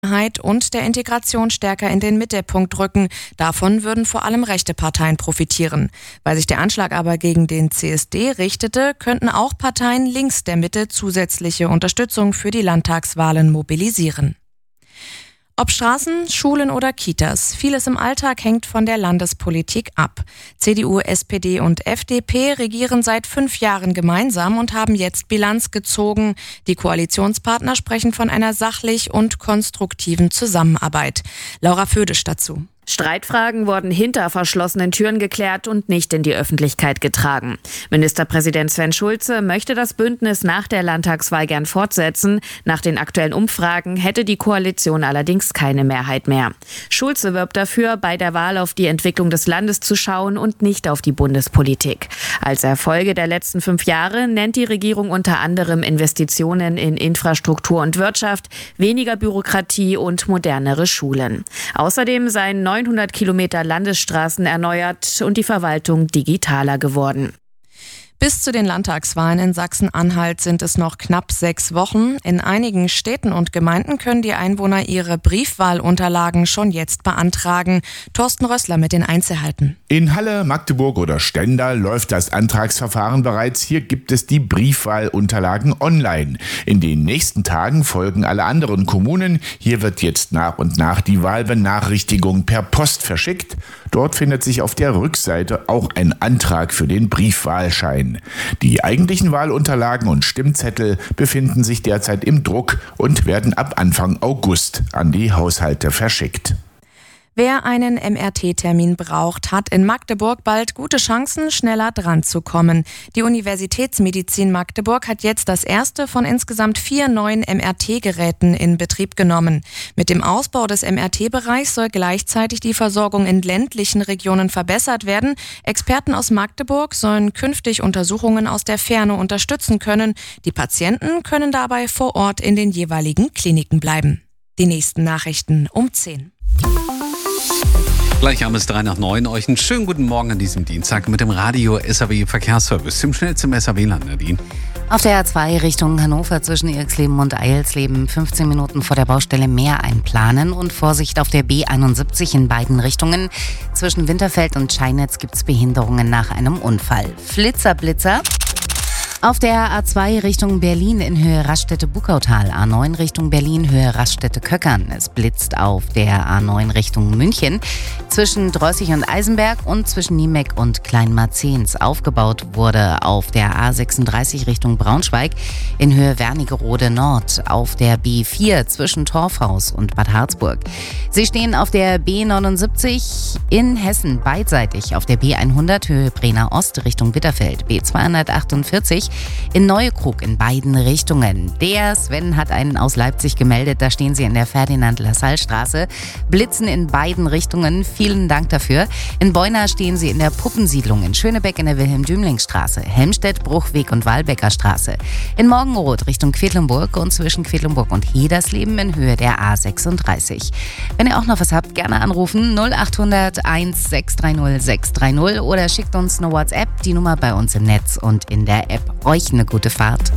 und der Integration stärker in den Mittelpunkt rücken. Davon würden vor allem rechte Parteien profitieren. Weil sich der Anschlag aber gegen den CSD richtete, könnten auch Parteien links der Mitte zusätzliche Unterstützung für die Landtagswahlen mobilisieren. Ob Straßen, Schulen oder Kitas, vieles im Alltag hängt von der Landespolitik ab. CDU, SPD und FDP regieren seit 5 Jahren gemeinsam und haben jetzt Bilanz gezogen. Die Koalitionspartner sprechen von einer sachlich und konstruktiven Zusammenarbeit. Laura Födisch dazu. Streitfragen wurden hinter verschlossenen Türen geklärt und nicht in die Öffentlichkeit getragen. Ministerpräsident Sven Schulze möchte das Bündnis nach der Landtagswahl gern fortsetzen. Nach den aktuellen Umfragen hätte die Koalition allerdings keine Mehrheit mehr. Schulze wirbt dafür, bei der Wahl auf die Entwicklung des Landes zu schauen und nicht auf die Bundespolitik. Als Erfolge der letzten 5 Jahre nennt die Regierung unter anderem Investitionen in Infrastruktur und Wirtschaft, weniger Bürokratie und modernere Schulen. Außerdem seien 900 Kilometer Landesstraßen erneuert und die Verwaltung digitaler geworden. Bis zu den Landtagswahlen in Sachsen-Anhalt sind es noch knapp 6 Wochen. In einigen Städten und Gemeinden können die Einwohner ihre Briefwahlunterlagen schon jetzt beantragen. Thorsten Rössler mit den Einzelheiten. In Halle, Magdeburg oder Stendal läuft das Antragsverfahren bereits. Hier gibt es die Briefwahlunterlagen online. In den nächsten Tagen folgen alle anderen Kommunen. Hier wird jetzt nach und nach die Wahlbenachrichtigung per Post verschickt. Dort findet sich auf der Rückseite auch ein Antrag für den Briefwahlschein. Die eigentlichen Wahlunterlagen und Stimmzettel befinden sich derzeit im Druck und werden ab Anfang August an die Haushalte verschickt. Wer einen MRT-Termin braucht, hat in Magdeburg bald gute Chancen, schneller dran zu kommen. Die Universitätsmedizin Magdeburg hat jetzt das erste von insgesamt 4 neuen MRT-Geräten in Betrieb genommen. Mit dem Ausbau des MRT-Bereichs soll gleichzeitig die Versorgung in ländlichen Regionen verbessert werden. Experten aus Magdeburg sollen künftig Untersuchungen aus der Ferne unterstützen können. Die Patienten können dabei vor Ort in den jeweiligen Kliniken bleiben. Die nächsten Nachrichten um 10. Gleich haben es 3 nach 9. Euch einen schönen guten Morgen an diesem Dienstag mit dem Radio SAW Verkehrsservice. Zum schnell zum SAW-Land, Nadine. Auf der A2 Richtung Hannover zwischen Irxleben und Eilsleben 15 Minuten vor der Baustelle mehr einplanen und Vorsicht auf der B71 in beiden Richtungen. Zwischen Winterfeld und Scheinetz gibt es Behinderungen nach einem Unfall. Blitzer. Auf der A2 Richtung Berlin in Höhe Raststätte-Buckautal, A9 Richtung Berlin, Höhe Raststätte-Köckern. Es blitzt auf der A9 Richtung München zwischen Drossig und Eisenberg und zwischen Niemeck und Kleinmarzens. Aufgebaut wurde auf der A36 Richtung Braunschweig in Höhe Wernigerode Nord, auf der B4 zwischen Torfhaus und Bad Harzburg. Sie stehen auf der B79 in Hessen beidseitig, auf der B100 Höhe Brenner Ost Richtung Bitterfeld, B248 in Neuekrug in beiden Richtungen. Der Sven hat einen aus Leipzig gemeldet, da stehen sie in der Ferdinand-Lassalle-Straße, blitzen in beiden Richtungen, vielen Dank dafür. In Beuna stehen sie in der Puppensiedlung, in Schönebeck in der Wilhelm-Dümling-Straße, Helmstedt, Bruchweg und Walbecker Straße. In Morgenroth Richtung Quedlinburg und zwischen Quedlinburg und Hedersleben in Höhe der A36. Wenn ihr auch noch was habt, gerne anrufen 0800 1630 630 oder schickt uns eine WhatsApp, die Nummer bei uns im Netz und in der App. Euch eine gute Fahrt.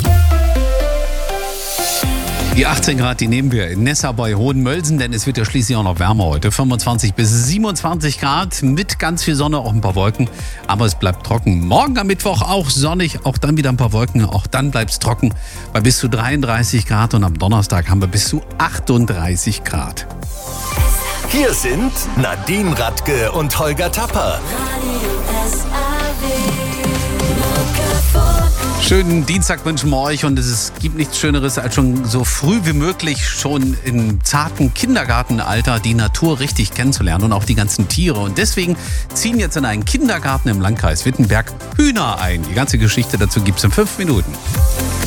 Die 18 Grad, die nehmen wir in Nessa bei Hohenmölsen, denn es wird ja schließlich auch noch wärmer heute. 25 bis 27 Grad mit ganz viel Sonne, auch ein paar Wolken. Aber es bleibt trocken. Morgen am Mittwoch auch sonnig, auch dann wieder ein paar Wolken. Auch dann bleibt es trocken bei bis zu 33 Grad. Und am Donnerstag haben wir bis zu 38 Grad. Hier sind Nadine Radke und Holger Tapper. Schönen Dienstag wünschen wir euch und es gibt nichts Schöneres, als schon so früh wie möglich schon im zarten Kindergartenalter die Natur richtig kennenzulernen und auch die ganzen Tiere. Und deswegen ziehen jetzt in einen Kindergarten im Landkreis Wittenberg Hühner ein. Die ganze Geschichte dazu gibt's in 5 Minuten.